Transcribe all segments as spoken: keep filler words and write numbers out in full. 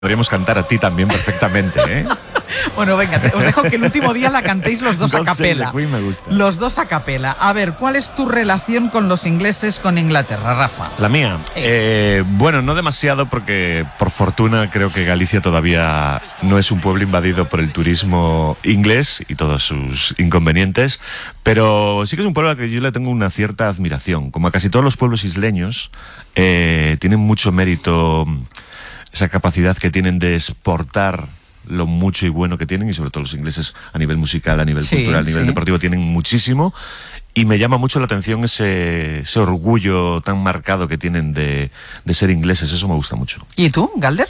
podríamos cantar a ti también perfectamente, ¿eh? Bueno, venga, os dejo que el último día la cantéis los dos a God Save capela. the Queen me gusta. Los dos a capela. A ver, ¿cuál es tu relación con los ingleses, con Inglaterra, Rafa? La mía. Eh, bueno, no demasiado porque, por fortuna, creo que Galicia todavía no es un pueblo invadido por el turismo inglés y todos sus inconvenientes, pero sí que es un pueblo al que yo le tengo una cierta admiración. Como a casi todos los pueblos isleños, eh, tienen mucho mérito esa capacidad que tienen de exportar lo mucho y bueno que tienen, y sobre todo los ingleses a nivel musical, a nivel sí, cultural, a nivel sí. deportivo tienen muchísimo, y me llama mucho la atención ese, ese orgullo tan marcado que tienen de, de ser ingleses. Eso me gusta mucho. ¿Y tú, Galder?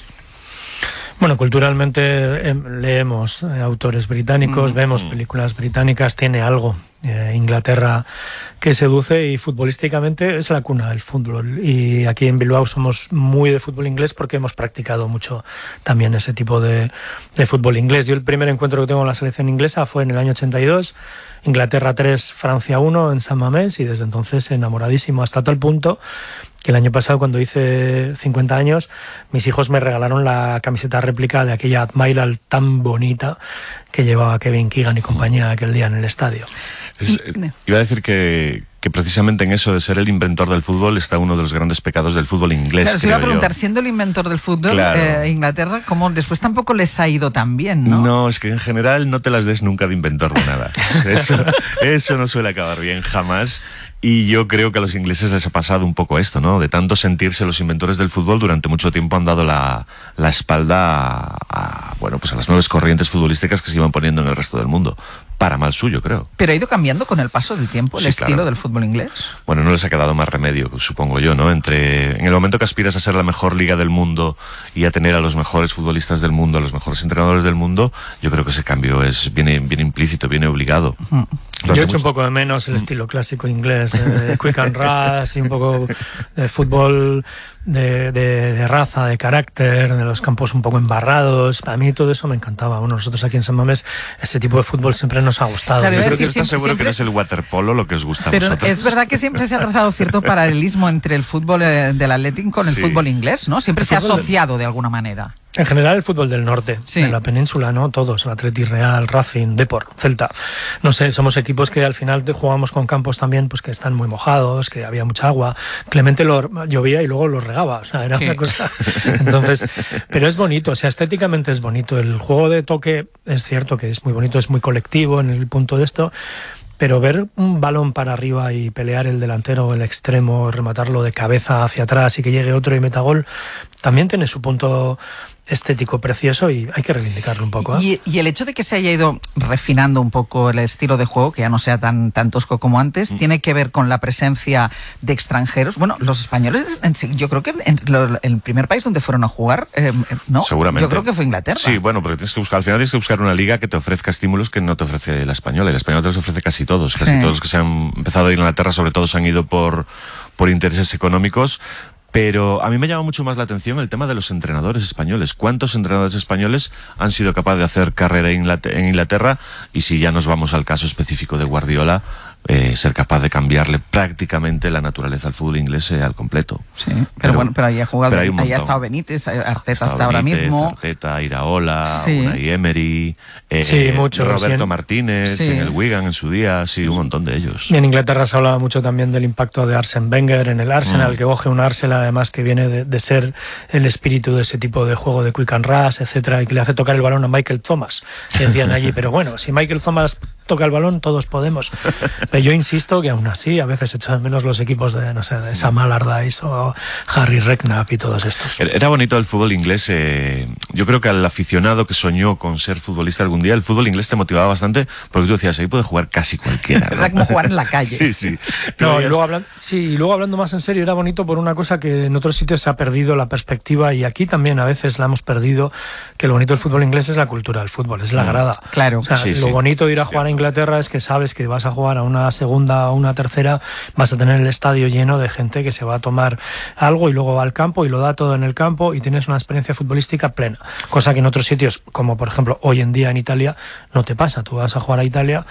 Bueno, culturalmente eh, leemos eh, autores británicos, mm, vemos mm. películas británicas, tiene algo. Eh, Inglaterra que seduce, y futbolísticamente es la cuna del fútbol, y aquí en Bilbao somos muy de fútbol inglés porque hemos practicado mucho también ese tipo de, de fútbol inglés. Yo el primer encuentro que tengo con la selección inglesa fue en el año ochenta y dos, Inglaterra tres, Francia uno en San Mamés, y desde entonces enamoradísimo, hasta tal punto que el año pasado, cuando hice cincuenta años, mis hijos me regalaron la camiseta réplica de aquella Admiral tan bonita que llevaba Kevin Keegan y compañía aquel día en el estadio. Es, iba a decir que, que precisamente en eso de ser el inventor del fútbol está uno de los grandes pecados del fútbol inglés. Claro, se iba a preguntar, yo. siendo el inventor del fútbol, claro. eh, Inglaterra, ¿cómo después tampoco les ha ido tan bien, no? No, es que en general no te las des nunca de inventor de nada. Eso, eso no suele acabar bien, jamás. Y yo creo que a los ingleses les ha pasado un poco esto, ¿no? De tanto sentirse los inventores del fútbol, durante mucho tiempo han dado la, la espalda a, a, bueno, pues a las nuevas corrientes futbolísticas que se iban poniendo en el resto del mundo. Para mal suyo, creo. ¿Pero ha ido cambiando con el paso del tiempo el sí, estilo claro. del fútbol inglés? Bueno, no les ha quedado más remedio, supongo yo, ¿no? Entre en el momento que aspiras a ser la mejor liga del mundo y a tener a los mejores futbolistas del mundo, a los mejores entrenadores del mundo, yo creo que ese cambio es viene, viene implícito, viene obligado. Uh-huh. Yo he hecho mucho... un poco de menos el estilo clásico inglés, de quick and rush y un poco de fútbol de, de, de raza, de carácter, de los campos un poco embarrados. A mí todo eso me encantaba. Bueno, nosotros aquí en San Mamés ese tipo de fútbol siempre nos ha gustado. Claro, yo creo decir, que está seguro siempre... que no es el waterpolo lo que os gusta a Pero vosotros. Es verdad que siempre se ha trazado cierto paralelismo entre el fútbol eh, del Athletic con el sí. fútbol inglés, ¿no? Siempre el se ha asociado de... de alguna manera. En general el fútbol del norte, sí. de la península, ¿no? Todos, el Athletic, Real, Racing, Depor, Celta. No sé, somos equipos que al final jugamos con campos también pues que están muy mojados, que había mucha agua. Clemente lo llovía y luego lo regaba, o sea, era sí. una cosa. Entonces, pero es bonito, o sea, estéticamente es bonito. El juego de toque es cierto que es muy bonito, es muy colectivo en el punto de esto. Pero ver un balón para arriba y pelear el delantero o el extremo, rematarlo de cabeza hacia atrás y que llegue otro y meta gol, también tiene su punto estético precioso y hay que reivindicarlo un poco, ¿eh? Y, y el hecho de que se haya ido refinando un poco el estilo de juego, que ya no sea tan, tan tosco como antes, mm. tiene que ver con la presencia de extranjeros. Bueno, los españoles, yo creo que en, lo, el primer país donde fueron a jugar, eh, ¿no? Seguramente. Yo creo que fue Inglaterra. Sí, bueno, porque tienes que buscar, al final tienes que buscar una liga que te ofrezca estímulos que no te ofrece la española. Y la española te los ofrece casi todos. Casi sí. todos los que se han empezado a ir a Inglaterra, sobre todo, se han ido por, por intereses económicos. Pero a mí me llama mucho más la atención el tema de los entrenadores españoles. ¿Cuántos entrenadores españoles han sido capaces de hacer carrera en Inglaterra? Y si ya nos vamos al caso específico de Guardiola, eh, ser capaz de cambiarle prácticamente la naturaleza al fútbol inglés eh, al completo. Sí, pero, pero bueno, pero ahí ha jugado, ahí ha estado Benítez, Arteta hasta ahora mismo. Arteta, Iraola, sí. Unai Emery, eh, sí, mucho, Roberto sí. Martínez, sí. en el Wigan en su día, sí, un montón de ellos. Y en Inglaterra se hablaba mucho también del impacto de Arsene Wenger en el Arsenal, mm. que coge un Arsenal además que viene de, de ser el espíritu de ese tipo de juego de quick and rush, etcétera, y que le hace tocar el balón a Michael Thomas, que decían allí, pero bueno, si Michael Thomas toca el balón, todos podemos. Pero yo insisto que aún así a veces echo de menos los equipos de, no sé, de Sam Allardyce o Harry Redknapp y todos estos. Era bonito el fútbol inglés. Eh, yo creo que al aficionado que soñó con ser futbolista algún día, el fútbol inglés te motivaba bastante porque tú decías, ahí puede jugar casi cualquiera, ¿no? Era como jugar en la calle. Sí, sí. No, y luego hablando, sí, y luego hablando más en serio, era bonito por una cosa que en otros sitios se ha perdido la perspectiva, y aquí también a veces la hemos perdido, que lo bonito del fútbol inglés es la cultura del fútbol, es la grada. Claro. O sea, sí, lo sí. bonito de ir a Sí. jugar a Inglaterra es que sabes que vas a jugar a una segunda o una tercera, vas a tener el estadio lleno de gente que se va a tomar algo y luego va al campo y lo da todo en el campo y tienes una experiencia futbolística plena, cosa que en otros sitios, como por ejemplo hoy en día en Italia, no te pasa. Tú vas a jugar a Italia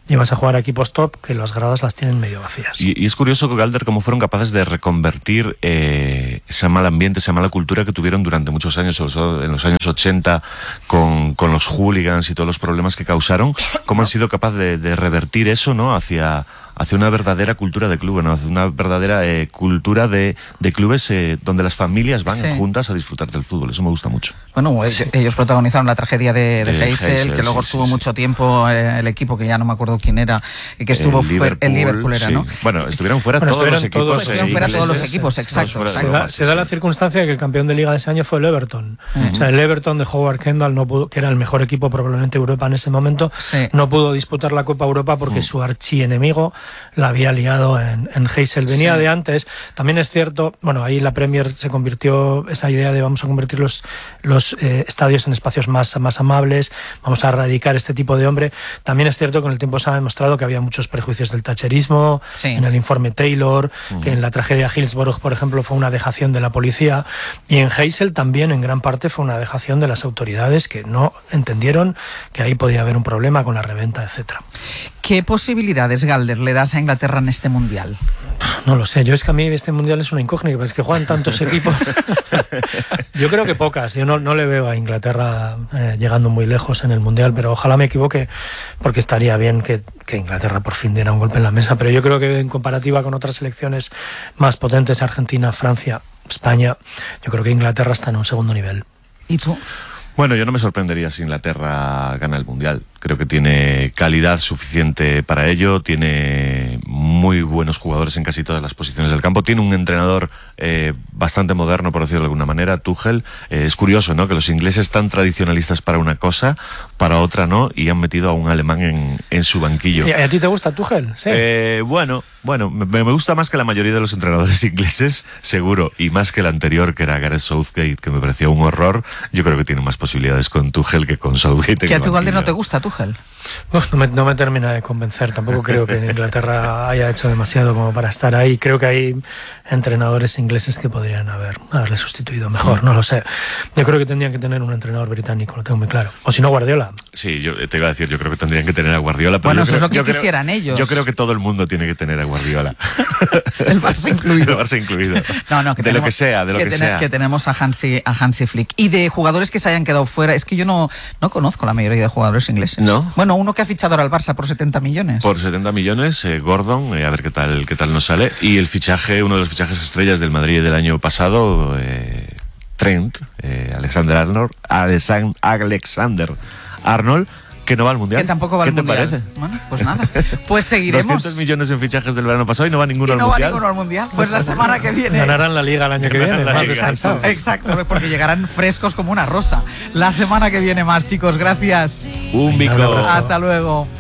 y vas a jugar a equipos top que las gradas las tienen medio vacías. Y, y es curioso, Galder, cómo fueron capaces de reconvertir eh, ese mal ambiente, esa mala cultura que tuvieron durante muchos años, sobre todo en los años ochenta, con, con los hooligans y todos los problemas que causaron, cómo han sido capaces de, de revertir eso, ¿no?, hacia... hacia una verdadera cultura de club, ¿no? Hacia una verdadera eh, cultura de, de clubes eh, donde las familias van sí. juntas a disfrutar del fútbol. Eso me gusta mucho. Bueno, sí. ellos protagonizaron la tragedia de, de, de Heysel, Heysel, que luego sí, estuvo sí, mucho sí. tiempo eh, el equipo, que ya no me acuerdo quién era, y que estuvo fuera, el Liverpool era, sí. ¿no? Bueno, estuvieron fuera bueno, todos los equipos. Todos, estuvieron fuera todos los equipos, exacto. exacto. Se, da, se da la circunstancia de que el campeón de liga de ese año fue el Everton. Uh-huh. O sea, el Everton de Howard Kendall, no pudo, que era el mejor equipo probablemente de Europa en ese momento, sí. no pudo disputar la Copa Europa porque uh-huh. su archienemigo la había liado En, en Heysel, venía sí. de antes. También es cierto, bueno, ahí la Premier se convirtió, esa idea de vamos a convertir los, los eh, estadios en espacios más, más amables, vamos a erradicar este tipo de hombre. También es cierto que con el tiempo se ha demostrado que había muchos prejuicios del thatcherismo, sí. en el informe Taylor, uh-huh. que en la tragedia de Hillsborough, por ejemplo, fue una dejación de la policía, y en Heysel también en gran parte fue una dejación de las autoridades que no entendieron que ahí podía haber un problema con la reventa, etcétera. ¿Qué posibilidades, Galder, le das a Inglaterra en este mundial? No lo sé, yo es que a mí este mundial es una incógnita, es que juegan tantos equipos. Yo creo que pocas, yo no, no le veo a Inglaterra eh, llegando muy lejos en el mundial, pero ojalá me equivoque, porque estaría bien que, que Inglaterra por fin diera un golpe en la mesa, pero yo creo que en comparativa con otras selecciones más potentes, Argentina, Francia, España, yo creo que Inglaterra está en un segundo nivel. ¿Y tú? Bueno, yo no me sorprendería si Inglaterra gana el Mundial. Creo que tiene calidad suficiente para ello, tiene muy buenos jugadores en casi todas las posiciones del campo, tiene un entrenador eh, bastante moderno, por decirlo de alguna manera, Tuchel. Eh, es curioso, ¿no?, que los ingleses tan tradicionalistas para una cosa, para otra no, y han metido a un alemán en, en su banquillo. ¿Y a ti te gusta Tuchel? Sí. Eh, bueno, bueno, me, me gusta más que la mayoría de los entrenadores ingleses, seguro, y más que el anterior, que era Gareth Southgate, que me parecía un horror. Yo creo que tiene más posibilidades con Tuchel que con Southgate. ¿Que a tu Galder no te gusta Tuchel? Uf, no, me, no me termina de convencer. Tampoco creo que Inglaterra haya hecho demasiado como para estar ahí. Creo que hay entrenadores ingleses que podrían haber haberle sustituido mejor, no lo sé. Yo creo que tendrían que tener un entrenador británico, lo tengo muy claro. O si no, Guardiola. Sí, yo te iba a decir, yo creo que tendrían que tener a Guardiola. Pero bueno, eso creo, es lo que quisieran creo, ellos. Yo creo que todo el mundo tiene que tener a Guardiola. El Barça incluido. El Barça incluido. No, no, que de tenemos, lo que sea, de lo que, que ten, sea. Que tenemos a Hansi, a Hansi Flick. Y de jugadores que se hayan quedado fuera, es que yo no, no conozco la mayoría de jugadores ingleses. ¿No? Bueno, uno que ha fichado ahora al Barça por setenta millones. Por setenta millones, eh, Gordon, eh, a ver qué tal, qué tal nos sale. Y el fichaje, uno de los fichajes estrellas del Madrid del año pasado, eh, Trent, eh, Alexander Arnold, Alexander Arnold, que no va al Mundial. Que tampoco va al Mundial. ¿Qué te parece? Bueno, pues nada. Pues seguiremos. doscientos millones en fichajes del verano pasado y no va ninguno y al no Mundial. No va ninguno al Mundial. Pues la semana que viene... Ganarán la Liga el año que viene, más descansados. Exacto, porque llegarán frescos como una rosa. La semana que viene más, chicos. Gracias. Un bico. Hasta luego.